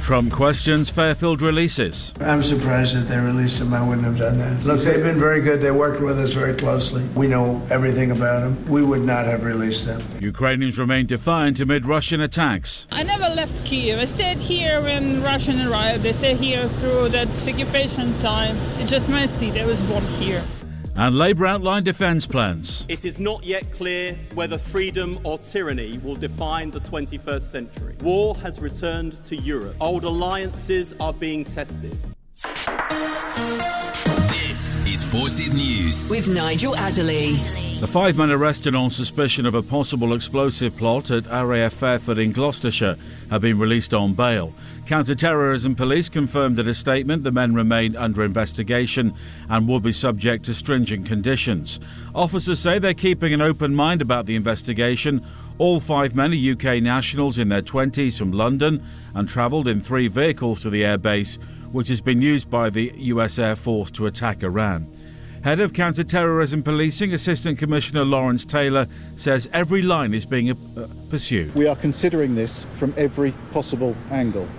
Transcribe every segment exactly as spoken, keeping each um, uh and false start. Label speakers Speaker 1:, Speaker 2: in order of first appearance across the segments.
Speaker 1: Trump questions Fairfield releases.
Speaker 2: I'm surprised that they released him. I wouldn't have done that. Look, they've been very good. They worked with us very closely. We know everything about them. We would not have released them.
Speaker 1: Ukrainians remain defiant amid Russian attacks.
Speaker 3: I never left Kiev. I stayed here when Russian arrived. I stayed here through that occupation time. It's just my seat. I was born here.
Speaker 1: And Labour outlined defence plans.
Speaker 4: It is not yet clear whether freedom or tyranny will define the twenty-first century. War has returned to Europe. Old alliances are being tested.
Speaker 5: This is Forces News
Speaker 6: with Nigel Adderley.
Speaker 1: The five men arrested on suspicion of a possible explosive plot at R A F Fairford in Gloucestershire have been released on bail. Counter-terrorism police confirmed in a statement the men remain under investigation and will be subject to stringent conditions. Officers say they're keeping an open mind about the investigation. All five men are U K nationals in their twenties from London and travelled in three vehicles to the airbase, which has been used by the U S Air Force to attack Iran. Head of Counter-Terrorism Policing, Assistant Commissioner Lawrence Taylor, says every line is being uh, pursued.
Speaker 7: We are considering this from every possible angle,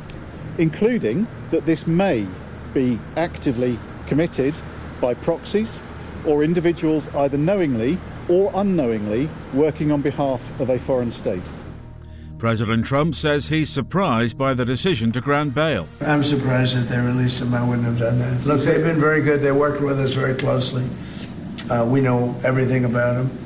Speaker 7: including that this may be actively committed by proxies or individuals either knowingly or unknowingly working on behalf of a foreign state.
Speaker 1: President Trump says he's surprised by the decision to grant bail.
Speaker 2: I'm surprised that they released him. I wouldn't have done that. Look, they've been very good. They worked with us very closely. Uh, we know everything about them.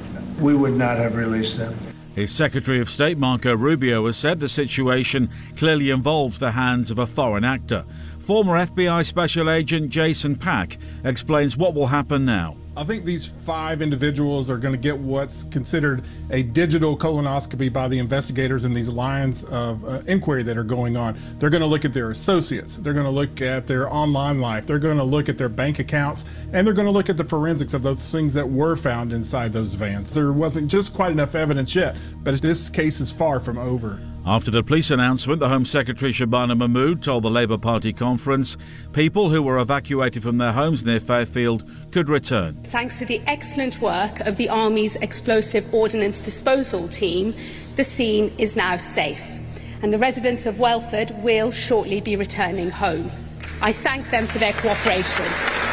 Speaker 2: We would not have released them.
Speaker 1: His Secretary of State, Marco Rubio, has said the situation clearly involves the hands of a foreign actor. Former F B I Special Agent Jason Pack explains what will happen now.
Speaker 8: I think these five individuals are going to get what's considered a digital colonoscopy by the investigators in these lines of uh, inquiry that are going on. They're going to look at their associates. They're going to look at their online life. They're going to look at their bank accounts. And they're going to look at the forensics of those things that were found inside those vans. There wasn't just quite enough evidence yet, but this case is far from over.
Speaker 1: After the police announcement, the Home Secretary Shabana Mahmood told the Labour Party conference people who were evacuated from their homes near Fairfield could return.
Speaker 9: Thanks to the excellent work of the Army's Explosive Ordnance Disposal team, the scene is now safe, and the residents of Welford will shortly be returning home. I thank them for their cooperation,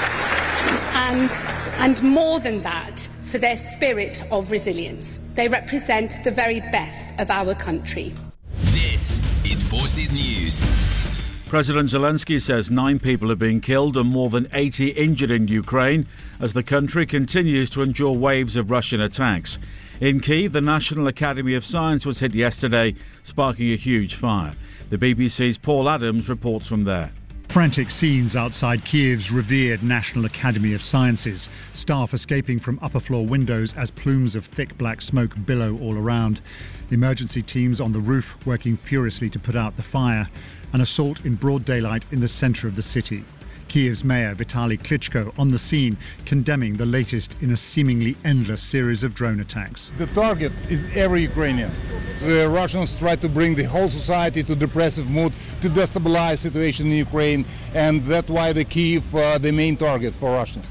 Speaker 9: and, and more than that, for their spirit of resilience. They represent the very best of our country.
Speaker 5: This is Forces News.
Speaker 1: President Zelensky says nine people have been killed and more than eighty injured in Ukraine as the country continues to endure waves of Russian attacks. In Kyiv, the National Academy of Science was hit yesterday, sparking a huge fire. The B B C's Paul Adams reports from there.
Speaker 10: Frantic scenes outside Kyiv's revered National Academy of Sciences. Staff escaping from upper floor windows as plumes of thick black smoke billow all around. Emergency teams on the roof working furiously to put out the fire. An assault in broad daylight in the centre of the city. Kyiv's mayor Vitaly Klitschko on the scene, condemning the latest in a seemingly endless series of drone attacks.
Speaker 11: The target is every Ukrainian. The Russians try to bring the whole society to depressive mood, to destabilize situation in Ukraine, and that's why the Kyiv uh, the main target for Russia.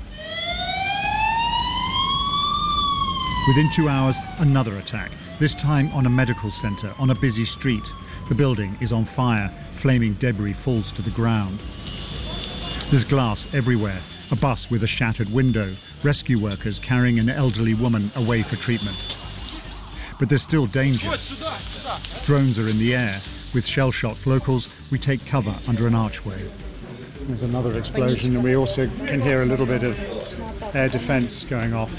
Speaker 10: Within two hours, another attack, this time on a medical centre on a busy street. The building is on fire, flaming debris falls to the ground. There's glass everywhere, a bus with a shattered window, rescue workers carrying an elderly woman away for treatment. But there's still danger. Drones are in the air. With shell-shocked locals, we take cover under an archway. There's another explosion, and we also can hear a little bit of air defence going off.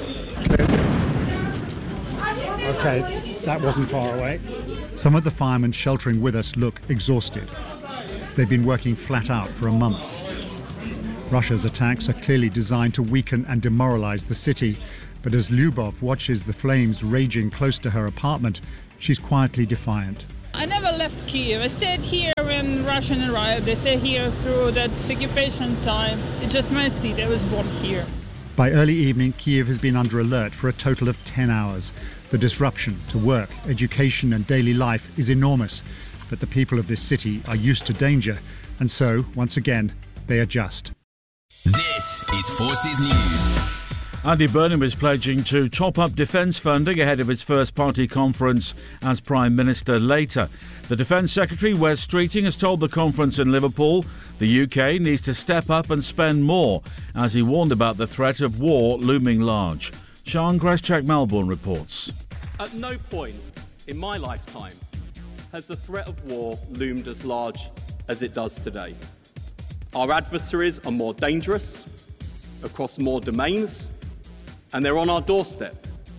Speaker 10: Okay, that wasn't far away. Some of the firemen sheltering with us look exhausted. They've been working flat out for a month. Russia's attacks are clearly designed to weaken and demoralise the city. But as Lyubov watches the flames raging close to her apartment, she's quietly defiant.
Speaker 3: I never left Kiev. I stayed here when Russian arrived. I stayed here through that occupation time. It's just my seat. I was born here.
Speaker 10: By early evening, Kiev has been under alert for a total of ten hours. The disruption to work, education and daily life is enormous. But the people of this city are used to danger. And so, once again, they adjust.
Speaker 5: This is Forces News.
Speaker 1: Andy Burnham is pledging to top up defence funding ahead of his first party conference as Prime Minister later. The Defence Secretary, Wes Streeting, has told the conference in Liverpool the U K needs to step up and spend more, as he warned about the threat of war looming large. Sean Greschek, Melbourne, reports.
Speaker 4: At no point in my lifetime has the threat of war loomed as large as it does today. Our adversaries are more dangerous, across more domains, and they're on our doorstep.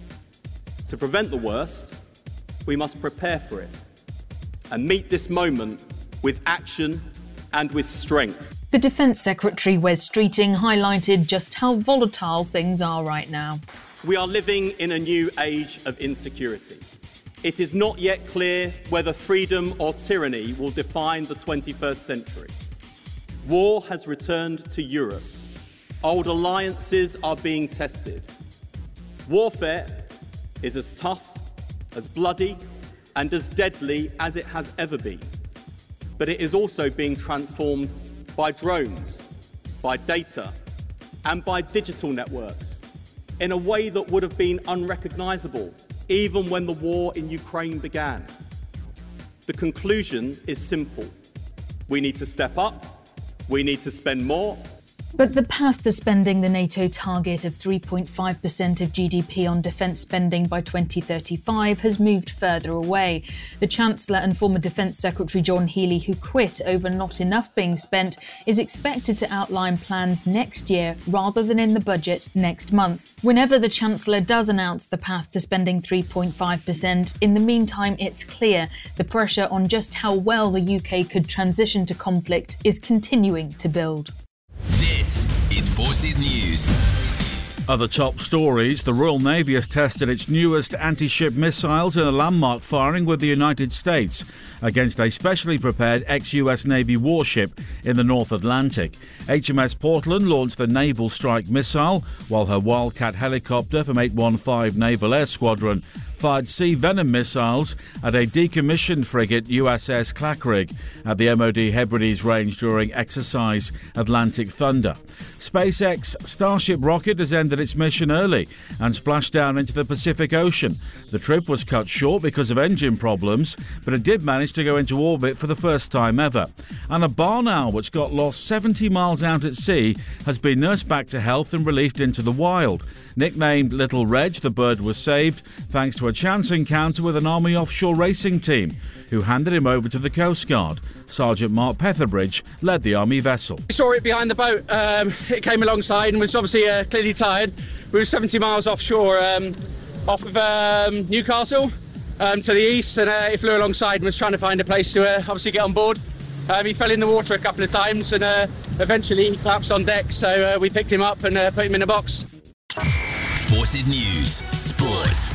Speaker 4: To prevent the worst, we must prepare for it and meet this moment with action and with strength.
Speaker 6: The Defence Secretary, Wes Streeting, highlighted just how volatile things are right now.
Speaker 4: We are living in a new age of insecurity. It is not yet clear whether freedom or tyranny will define the twenty-first century. War has returned to Europe. Old alliances are being tested. Warfare is as tough, as bloody, and as deadly as it has ever been. But it is also being transformed by drones, by data, and by digital networks in a way that would have been unrecognisable even when the war in Ukraine began. The conclusion is simple. We need to step up, we need to spend more.
Speaker 6: But the path to spending the NATO target of three point five percent of G D P on defence spending by twenty thirty-five has moved further away. The Chancellor and former Defence Secretary John Healey, who quit over not enough being spent, is expected to outline plans next year rather than in the budget next month. Whenever the Chancellor does announce the path to spending three point five percent, in the meantime it's clear the pressure on just how well the U K could transition to conflict is continuing to build.
Speaker 5: This is Forces News.
Speaker 1: Other top stories. The Royal Navy has tested its newest anti-ship missiles in a landmark firing with the United States against a specially prepared ex-U S Navy warship in the North Atlantic. H M S Portland launched the Naval Strike Missile, while her Wildcat helicopter from eight one five Naval Air Squadron fired Sea Venom missiles at a decommissioned frigate U S S Clackrig at the M O D Hebrides range during exercise Atlantic Thunder. SpaceX Starship rocket has ended its mission early and splashed down into the Pacific Ocean. The trip was cut short because of engine problems, but it did manage to go into orbit for the first time ever. And a barn owl which got lost seventy miles out at sea has been nursed back to health and released into the wild. Nicknamed Little Reg, the bird was saved thanks to a chance encounter with an Army offshore racing team, who handed him over to the Coast Guard. Sergeant Mark Petherbridge led the Army vessel.
Speaker 12: We saw it behind the boat. Um, it came alongside and was obviously uh, clearly tired. We were seventy miles offshore, um, off of um, Newcastle um, to the east, and uh, it flew alongside and was trying to find a place to uh, obviously get on board. Um, he fell in the water a couple of times and uh, eventually he collapsed on deck, so uh, we picked him up and uh, put him in a box.
Speaker 5: Forces News Sports.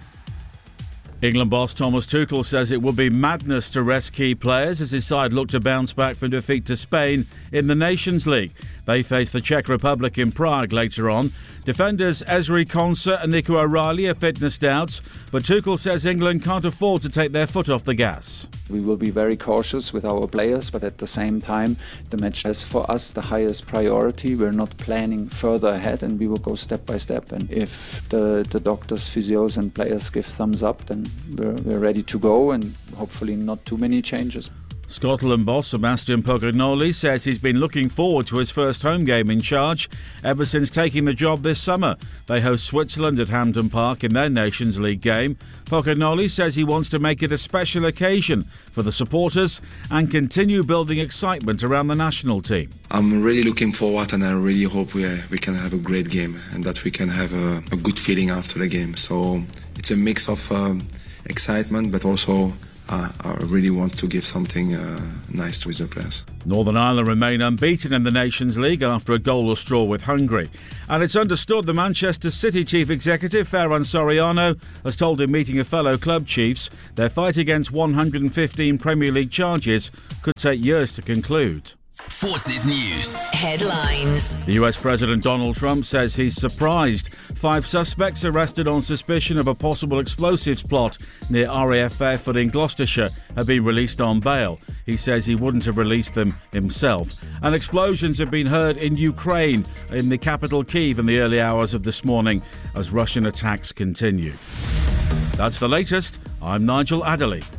Speaker 1: England boss Thomas Tuchel says it would be madness to rest key players as his side look to bounce back from defeat to Spain in the Nations League. They face the Czech Republic in Prague later on. Defenders Ezri Konsa and Nico O'Reilly have fitness doubts, but Tuchel says England can't afford to take their foot off the gas.
Speaker 13: We will be very cautious with our players, but at the same time, the match has for us the highest priority. We're not planning further ahead, and we will go step by step. And if the, the doctors, physios and players give thumbs up, then we're, we're ready to go, and hopefully not too many changes.
Speaker 1: Scotland boss Sebastian Poglignoli says he's been looking forward to his first home game in charge ever since taking the job this summer. They host Switzerland at Hampden Park in their Nations League game. Poglignoli says he wants to make it a special occasion for the supporters and continue building excitement around the national team.
Speaker 14: I'm really looking forward, and I really hope we we can have a great game and that we can have a, a good feeling after the game. So it's a mix of um, excitement, but also Uh, I really want to give something uh, nice to the players.
Speaker 1: Northern Ireland remain unbeaten in the Nations League after a goalless draw with Hungary. And it's understood the Manchester City chief executive, Ferran Soriano, has told him meeting a fellow club chiefs their fight against one hundred fifteen Premier League charges could take years to conclude.
Speaker 5: Forces News.
Speaker 15: Headlines.
Speaker 1: The U S President Donald Trump says he's surprised. Five suspects arrested on suspicion of a possible explosives plot near R A F Fairford in Gloucestershire have been released on bail. He says he wouldn't have released them himself. And explosions have been heard in Ukraine, in the capital Kyiv, in the early hours of this morning as Russian attacks continue. That's the latest. I'm Nigel Adderley.